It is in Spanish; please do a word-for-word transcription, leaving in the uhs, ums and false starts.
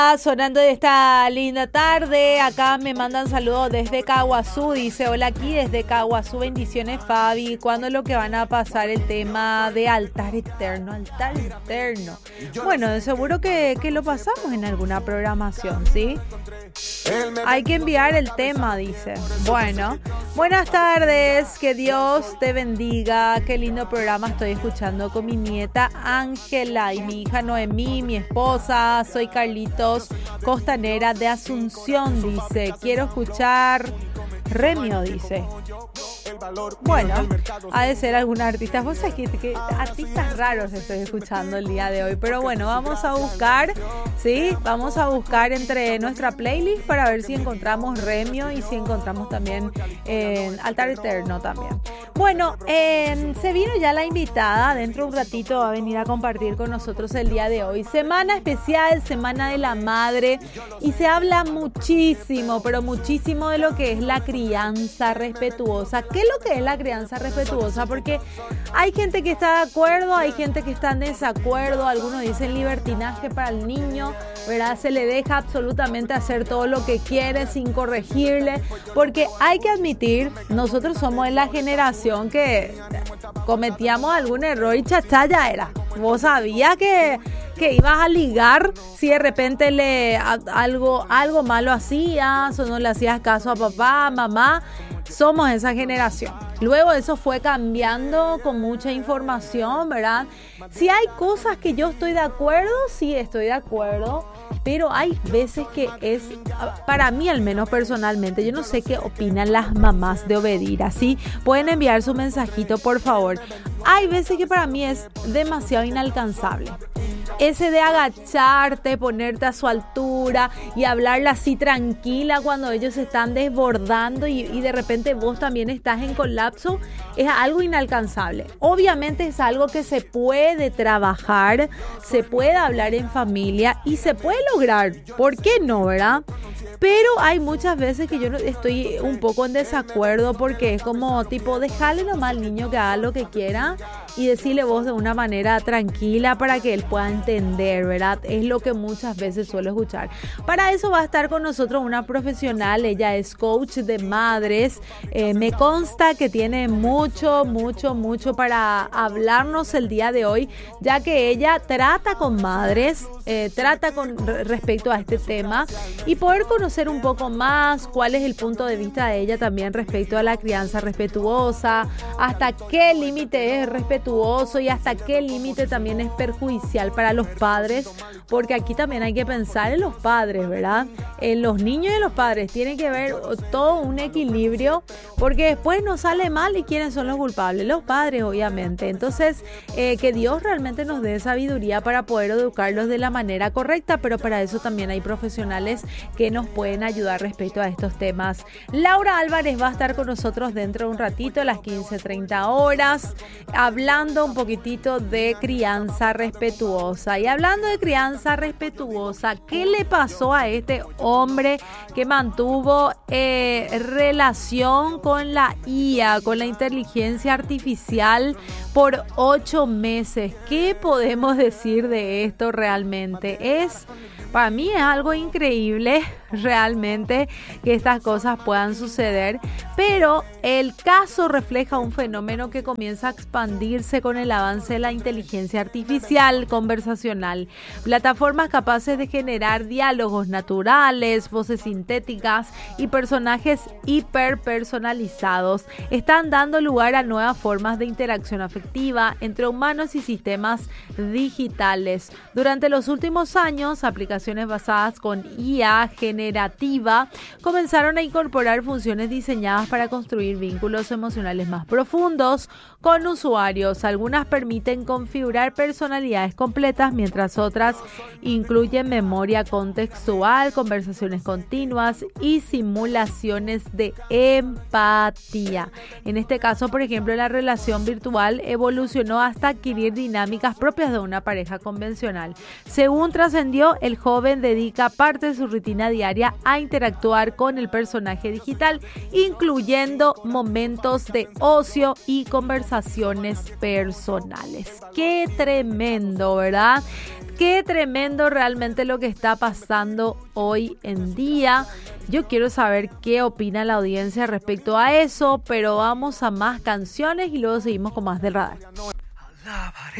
Sonando de esta linda tarde, acá me mandan saludos desde Caguazú, dice hola aquí desde Caguazú, bendiciones Fabi, ¿cuándo es lo que van a pasar el tema de altar eterno, altar eterno? Bueno, de seguro que, que lo pasamos en alguna programación, ¿sí? Hay que enviar el tema, dice. Bueno, buenas tardes, que Dios te bendiga, qué lindo programa estoy escuchando con mi nieta Ángela y mi hija Noemí, mi esposa, soy Carlitos Costanera de Asunción, dice, quiero escuchar Remio, dice. Bueno, ha de ser algún artista. Vos sabés que, que artistas raros estoy escuchando el día de hoy. Pero bueno, vamos a buscar, ¿sí? Vamos a buscar entre nuestra playlist para ver si encontramos Remio y si encontramos también eh, Altar Eterno también. Bueno, eh, se vino ya la invitada. Dentro de un ratito va a venir a compartir con nosotros el día de hoy. Semana especial, Semana de la Madre. Y se habla muchísimo, pero muchísimo de lo que es la crianza respetuosa. ¿Qué es lo que es la crianza respetuosa? Porque hay gente que está de acuerdo, hay gente que está en desacuerdo, algunos dicen libertinaje para el niño, ¿verdad? Se le deja absolutamente hacer todo lo que quiere sin corregirle, porque hay que admitir, nosotros somos de la generación que cometíamos algún error y chachá ya era. Vos sabías que, que ibas a ligar si de repente le a, algo, algo malo hacías o no le hacías caso a papá, mamá. Somos esa generación. Luego eso fue cambiando con mucha información, ¿verdad? Si hay cosas que yo estoy de acuerdo, sí estoy de acuerdo, pero hay veces que es, para mí al menos personalmente, yo no sé qué opinan las mamás de Obedir, así pueden enviar su mensajito por favor. Hay veces que para mí es demasiado inalcanzable. Ese de agacharte, ponerte a su altura y hablarle así tranquila cuando ellos se están desbordando y, y de repente vos también estás en colapso, es algo inalcanzable. Obviamente es algo que se puede trabajar, se puede hablar en familia y se puede lograr. ¿Por qué no, verdad? Pero hay muchas veces que yo estoy un poco en desacuerdo porque es como tipo, dejarle nomás al niño que haga lo que quiera y decirle vos de una manera tranquila para que él pueda entender, ¿verdad? Es lo que muchas veces suelo escuchar. Para eso va a estar con nosotros una profesional, ella es coach de madres, eh, me consta que tiene mucho, mucho, mucho para hablarnos el día de hoy, ya que ella trata con madres, eh, trata con respecto a este tema y poder conocer un poco más cuál es el punto de vista de ella también respecto a la crianza respetuosa, hasta qué límite es respetuoso y hasta qué límite también es perjudicial para los padres, porque aquí también hay que pensar en los padres, ¿verdad? En los niños y en los padres tiene que haber todo un equilibrio, porque después no sale mal y quiénes son los culpables, los padres obviamente. Entonces eh, que Dios realmente nos dé sabiduría para poder educarlos de la manera correcta, pero para eso también hay profesionales que nos pueden ayudar respecto a estos temas. Laura Álvarez va a estar con nosotros dentro de un ratito a las quince treinta horas hablando un poquitito de crianza respetuosa. Y hablando de crianza respetuosa, ¿qué le pasó a este hombre que mantuvo eh, relación con la I A, con la inteligencia artificial por ocho meses? ¿Qué podemos decir de esto realmente? Es... Para mí es algo increíble realmente que estas cosas puedan suceder, pero el caso refleja un fenómeno que comienza a expandirse con el avance de la inteligencia artificial conversacional. Plataformas capaces de generar diálogos naturales, voces sintéticas y personajes hiperpersonalizados están dando lugar a nuevas formas de interacción afectiva entre humanos y sistemas digitales. Durante los últimos años, aplicaciones basadas con I A generativa comenzaron a incorporar funciones diseñadas para construir vínculos emocionales más profundos con usuarios. Algunas permiten configurar personalidades completas, mientras otras incluyen memoria contextual, conversaciones continuas y simulaciones de empatía. En este caso, por ejemplo, la relación virtual evolucionó hasta adquirir dinámicas propias de una pareja convencional. Según trascendió, el joven dedica parte de su rutina diaria a interactuar con el personaje digital, incluyendo momentos de ocio y conversaciones personales. ¡Qué tremendo!, ¿verdad? Qué tremendo realmente lo que está pasando hoy en día. Yo quiero saber qué opina la audiencia respecto a eso, pero vamos a más canciones y luego seguimos con más del radar.